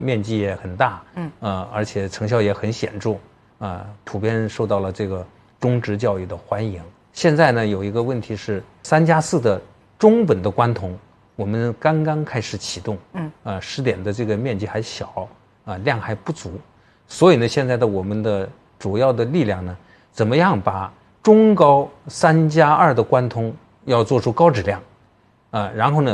面积也很大，而且成效也很显著，普遍受到了这个中职教育的欢迎。现在呢，有一个问题是3+4的中本的关童，我们刚刚开始启动，试点的这个面积还小，量还不足，所以呢，现在的我们的主要的力量呢，怎么样把中高3+2的关通要做出高质量，然后呢，